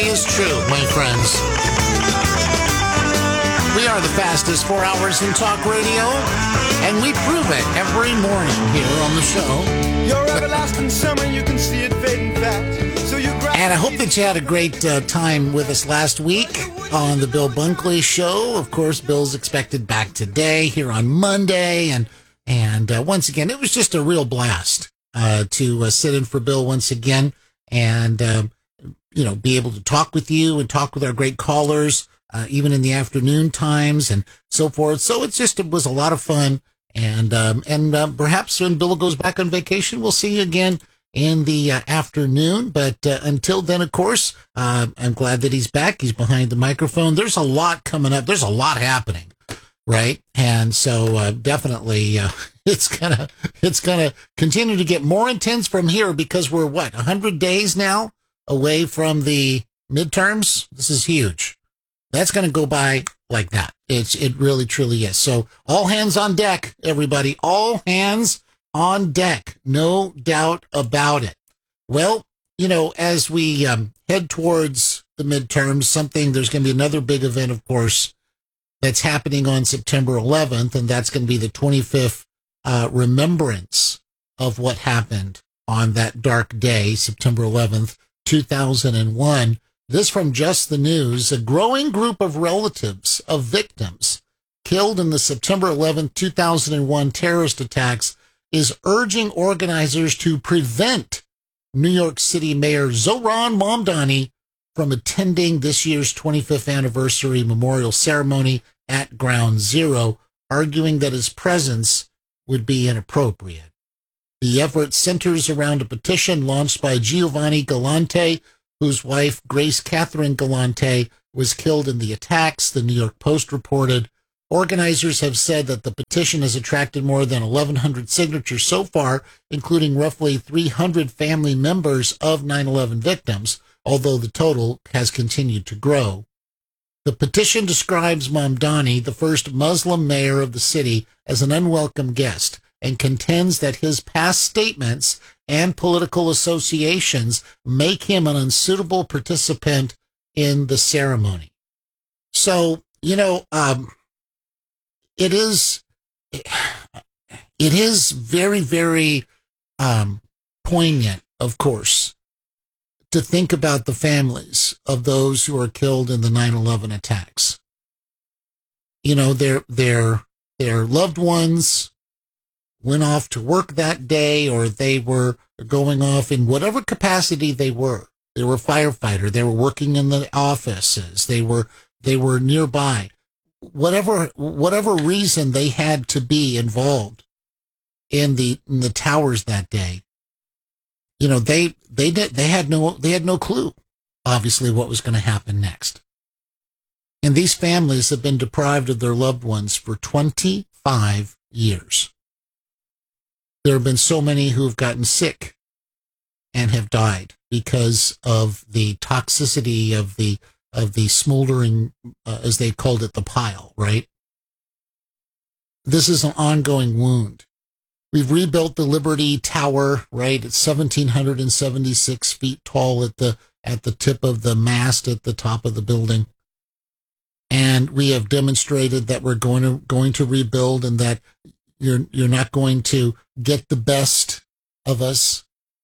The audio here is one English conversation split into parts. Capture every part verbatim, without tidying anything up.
is true, my friends. We are the fastest four hours in talk radio, and we prove it every morning here on the show. Your everlasting summer, you can see it fading fast. So you grab And I hope that you had a great uh, time with us last week on the Bill Bunkley Show. Of course, Bill's expected back today here on Monday, and and uh, once again, it was just a real blast uh, to uh, sit in for Bill once again, and um, you know, be able to talk with you and talk with our great callers, uh, even in the afternoon times and so forth. So it's just, it was a lot of fun. And, um, and, uh, perhaps when Bill goes back on vacation, we'll see you again in the uh, afternoon. But, uh, until then, of course, uh, I'm glad that he's back. He's behind the microphone. There's a lot coming up. There's a lot happening. Right. And so, uh, definitely, uh, it's gonna, it's gonna continue to get more intense from here because we're what, a hundred days now away from the midterms. This is huge. That's going to go by like that. It's, it really, truly is. So all hands on deck, everybody, all hands on deck. No doubt about it. Well, you know, as we um, head towards the midterms, something, there's going to be another big event, of course, that's happening on September eleventh, and that's going to be the twenty-fifth uh, remembrance of what happened on that dark day, September eleventh, two thousand one. This from Just the News. A growing group of relatives of victims killed in the September eleventh, two thousand one terrorist attacks is urging organizers to prevent New York City Mayor Zohran Mamdani from attending this year's twenty-fifth anniversary memorial ceremony at Ground Zero, arguing that his presence would be inappropriate. The effort centers around a petition launched by Giovanni Galante, whose wife, Grace Catherine Galante, was killed in the attacks, the New York Post reported. Organizers have said that the petition has attracted more than eleven hundred signatures so far, including roughly three hundred family members of nine eleven victims, although the total has continued to grow. The petition describes Mamdani, the first Muslim mayor of the city, as an unwelcome guest, and contends that his past statements and political associations make him an unsuitable participant in the ceremony. So, you know, um, it is, it is very, very um, poignant, of course, to think about the families of those who are killed in the nine eleven attacks. You know, their, their, their loved ones went off to work that day, or they were going off in whatever capacity they were. They were a firefighter. They were working in the offices. They were, they were nearby. Whatever, whatever reason they had to be involved in the, in the towers that day, you know, they, they did, they had no, they had no clue, obviously, what was going to happen next. And these families have been deprived of their loved ones for twenty-five years. There have been so many who have gotten sick and have died because of the toxicity of the of the smoldering, uh, as they called it, the pile, right? This is an ongoing wound. We've rebuilt the Liberty Tower, right? It's one thousand seven hundred seventy-six feet tall at the at the tip of the mast at the top of the building. And we have demonstrated that we're going to going to rebuild, and that You're you're not going to get the best of us.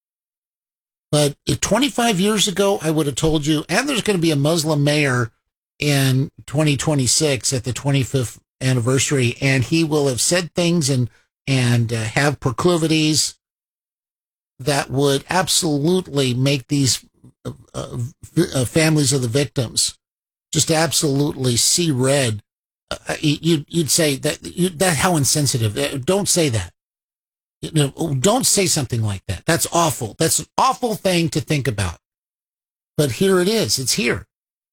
But if twenty-five years ago, I would have told you, and there's going to be a Muslim mayor in twenty twenty-six at the twenty-fifth anniversary, and he will have said things and and uh, have proclivities that would absolutely make these uh, uh, families of the victims just absolutely see red. Uh, you, you'd say that you, that how insensitive. Uh, don't say that. You know, don't say something like that. That's awful. That's an awful thing to think about. But here it is. It's here.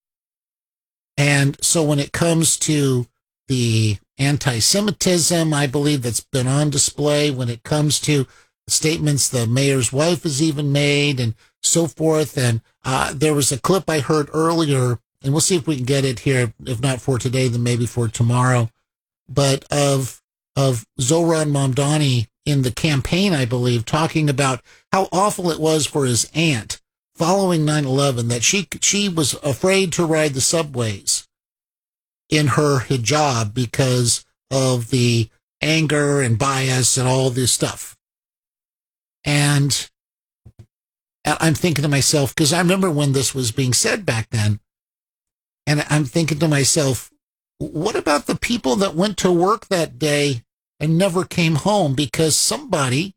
And so when it comes to the anti-Semitism, I believe that's been on display. When it comes to statements the mayor's wife has even made and so forth. And uh, there was a clip I heard earlier, and we'll see if we can get it here. If not for today, then maybe for tomorrow. But of of Zohran Mamdani in the campaign, I believe, talking about how awful it was for his aunt following nine eleven that she she was afraid to ride the subways in her hijab because of the anger and bias and all this stuff. And I'm thinking to myself, because I remember when this was being said back then, and I'm thinking to myself, what about the people that went to work that day and never came home because somebody,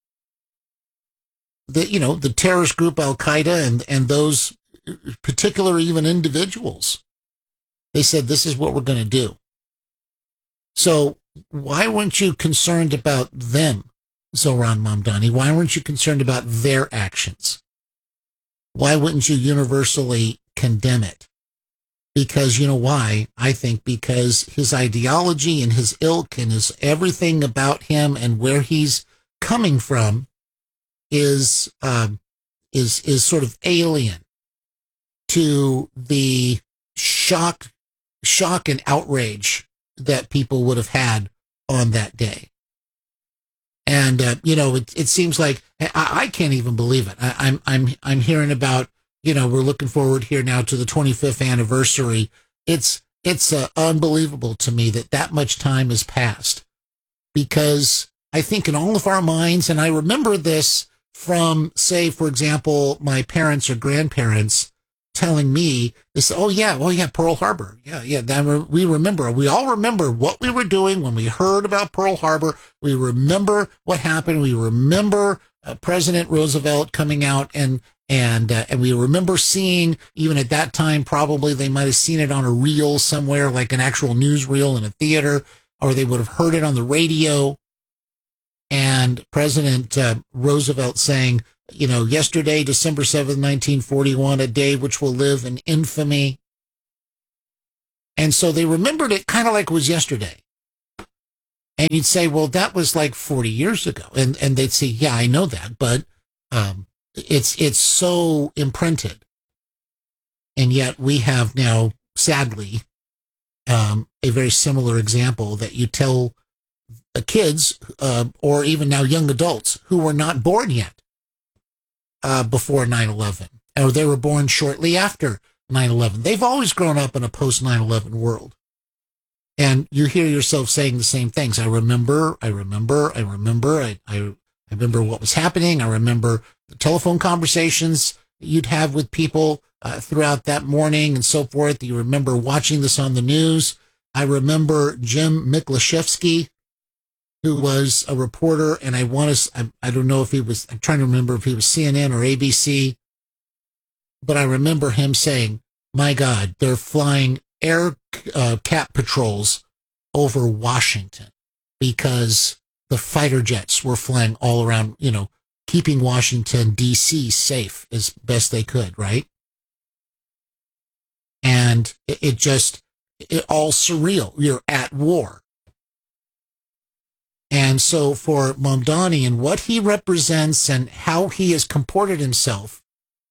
the, you know, the terrorist group Al-Qaeda and, and those particular even individuals, they said, this is what we're going to do. So why weren't you concerned about them, Zohran Mamdani? Why weren't you concerned about their actions? Why wouldn't you universally condemn it? Because you know why? I think because his ideology and his ilk and his everything about him and where he's coming from is um, is is sort of alien to the shock shock and outrage that people would have had on that day. And uh, you know, it it seems like I, I can't even believe it. I, I'm I'm I'm hearing about. You know, we're looking forward here now to the twenty-fifth anniversary. It's it's uh, unbelievable to me that that much time has passed, because I think in all of our minds, and I remember this from, say, for example, my parents or grandparents telling me this, oh yeah, well yeah, Pearl Harbor. Yeah, yeah, that we remember. We all remember what we were doing when we heard about Pearl Harbor. We remember what happened. We remember uh, President Roosevelt coming out and And uh, and we remember seeing, even at that time, probably they might have seen it on a reel somewhere, like an actual newsreel in a theater, or they would have heard it on the radio. And President uh, Roosevelt saying, you know, yesterday, December seventh, nineteen forty-one, a day which will live in infamy. And so they remembered it kind of like it was yesterday. And you'd say, well, that was like forty years ago. And and they'd say, yeah, I know that, but um It's it's so imprinted, and yet we have now, sadly, um, a very similar example that you tell uh, kids, uh, or even now young adults who were not born yet uh, before nine eleven, or they were born shortly after nine eleven. They've always grown up in a post nine eleven world, and you hear yourself saying the same things. I remember, I remember, I remember, I I, I remember what was happening. I remember the telephone conversations you'd have with people uh, throughout that morning and so forth. You remember watching this on the news. I remember Jim Miklaszewski, who was a reporter, and I want to, I, I don't know if he was, I'm trying to remember if he was C N N or A B C, but I remember him saying, my God, they're flying air uh, cap patrols over Washington because the fighter jets were flying all around, you know, keeping Washington, D C safe as best they could, right? And it, it just, it all surreal. You're at war. And so for Mamdani and what he represents and how he has comported himself,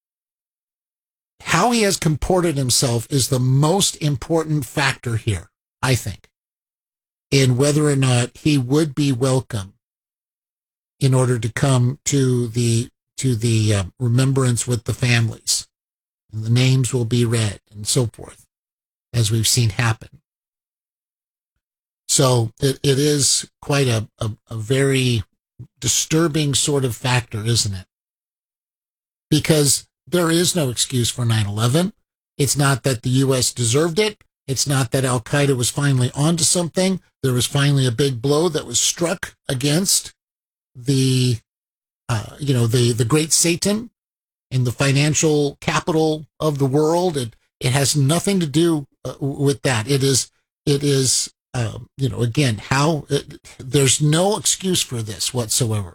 how he has comported himself is the most important factor here, I think, in whether or not he would be welcome in order to come to the to the uh, remembrance with the families. And the names will be read and so forth, as we've seen happen. So it, it is quite a, a, a very disturbing sort of factor, isn't it? Because there is no excuse for nine eleven. It's not that the U S deserved it. It's not that Al-Qaeda was finally onto something. There was finally a big blow that was struck against the, uh, you know, the, the great Satan in the financial capital of the world. It, it has nothing to do uh, with that. It is, it is, um, you know, again, how, it, there's no excuse for this whatsoever.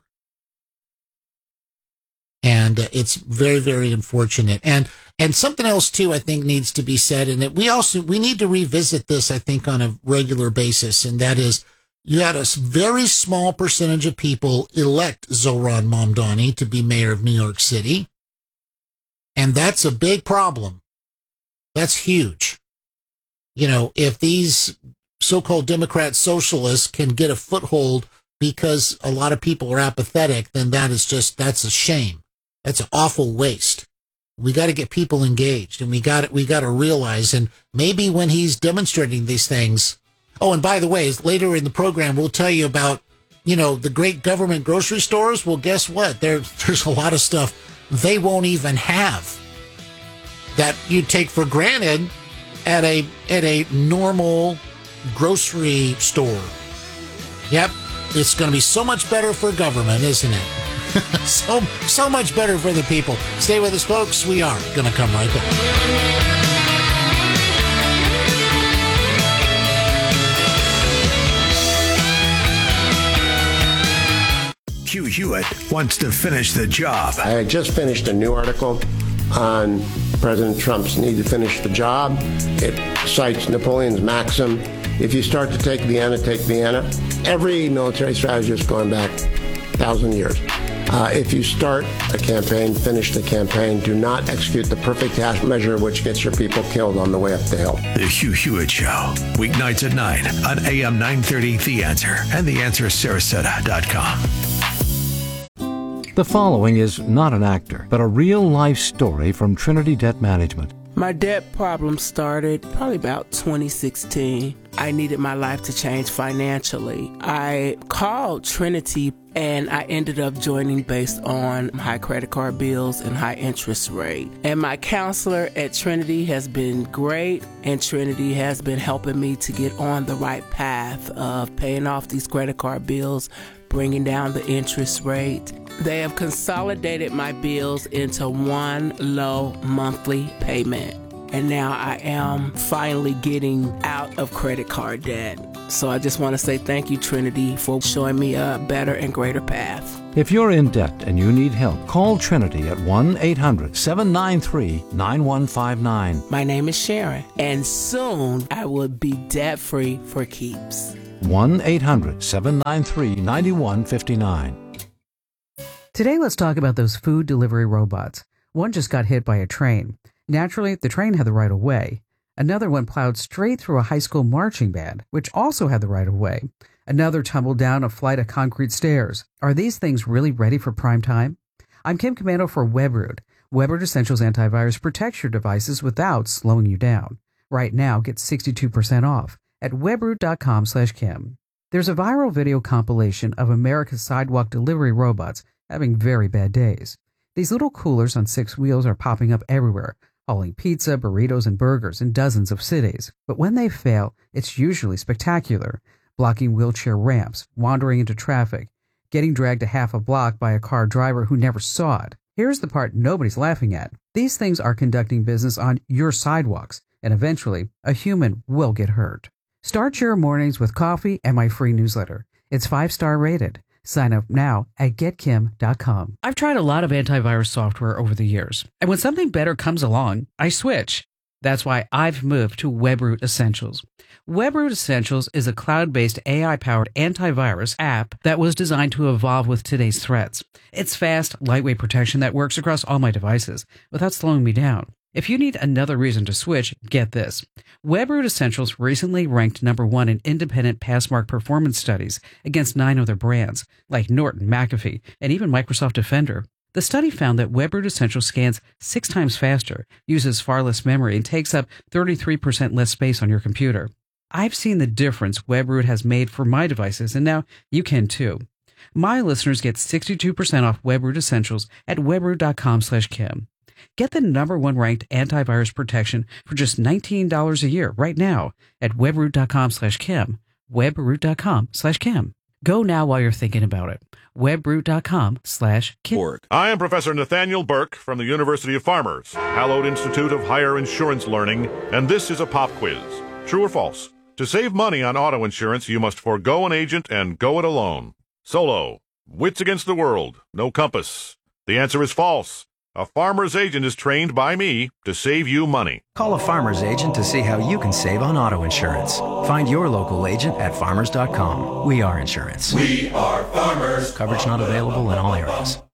And uh, it's very, very unfortunate. And, and something else too, I think needs to be said. And that we also, we need to revisit this, I think, on a regular basis. And that is, you had a very small percentage of people elect Zohran Mamdani to be mayor of New York City. And that's a big problem. That's huge. You know, if these so-called Democrat socialists can get a foothold because a lot of people are apathetic, then that is just, that's a shame. That's an awful waste. We got to get people engaged, and we got we got to realize, and maybe when he's demonstrating these things. Oh, and by the way, later in the program, we'll tell you about, you know, the great government grocery stores. Well, guess what? There, there's a lot of stuff they won't even have that you take for granted at a at a normal grocery store. Yep, it's going to be so much better for government, isn't it? so so much better for the people. Stay with us, folks. We are going to come right back. Hugh Hewitt wants to finish the job. I had just finished a new article on President Trump's need to finish the job. It cites Napoleon's maxim, if you start to take Vienna, take Vienna. Every military strategist going back a thousand years. Uh, if you start a campaign, finish the campaign. Do not execute the perfect half measure which gets your people killed on the way up the hill. The Hugh Hewitt Show, weeknights at nine on A M nine thirty The Answer and the answer sarasota dot com. The following is not an actor, but a real-life story from Trinity Debt Management. My debt problem started probably about twenty sixteen. I needed my life to change financially. I called Trinity and I ended up joining based on high credit card bills and high interest rate. And my counselor at Trinity has been great, and Trinity has been helping me to get on the right path of paying off these credit card bills, bringing down the interest rate. They have consolidated my bills into one low monthly payment. And now I am finally getting out of credit card debt. So I just want to say thank you, Trinity, for showing me a better and greater path. If you're in debt and you need help, call Trinity at one eight hundred seven nine three nine one five nine. My name is Sharon, and soon I will be debt-free for keeps. one eight hundred seven nine three nine one five nine. Today, let's talk about those food delivery robots. One just got hit by a train. Naturally, the train had the right of way. Another one plowed straight through a high school marching band, which also had the right of way. Another tumbled down a flight of concrete stairs. Are these things really ready for prime time? I'm Kim Commando for Webroot. Webroot Essentials Antivirus protects your devices without slowing you down. Right now, get sixty-two percent off at webroot.com slash Kim. There's a viral video compilation of America's sidewalk delivery robots having very bad days. These little coolers on six wheels are popping up everywhere, hauling pizza, burritos, and burgers in dozens of cities. But when they fail, it's usually spectacular, blocking wheelchair ramps, wandering into traffic, getting dragged a half a block by a car driver who never saw it. Here's the part nobody's laughing at. These things are conducting business on your sidewalks, and eventually, a human will get hurt. Start your mornings with coffee and my free newsletter. It's five-star rated. Sign up now at get kim dot com. I've tried a lot of antivirus software over the years, and when something better comes along, I switch. That's why I've moved to Webroot Essentials. Webroot Essentials is a cloud-based A I-powered antivirus app that was designed to evolve with today's threats. It's fast, lightweight protection that works across all my devices without slowing me down. If you need another reason to switch, get this. Webroot Essentials recently ranked number one in independent Passmark performance studies against nine other brands, like Norton, McAfee, and even Microsoft Defender. The study found that Webroot Essentials scans six times faster, uses far less memory, and takes up thirty-three percent less space on your computer. I've seen the difference Webroot has made for my devices, and now you can too. My listeners get sixty-two percent off Webroot Essentials at webroot.com slash Kim. Get the number one ranked antivirus protection for just nineteen dollars a year right now at webroot.com slash Kim. webroot.com slash Kim. Go now while you're thinking about it. webroot.com slash Kim. I am Professor Nathaniel Burke from the University of Farmers, Hallowed Institute of Higher Insurance Learning, and this is a pop quiz. True or false? To save money on auto insurance, you must forego an agent and go it alone. Solo. Wits against the world. No compass. The answer is false. A farmer's agent is trained by me to save you money. Call a farmer's agent to see how you can save on auto insurance. Find your local agent at farmers dot com. We are insurance. We are farmers. Coverage not available in all areas.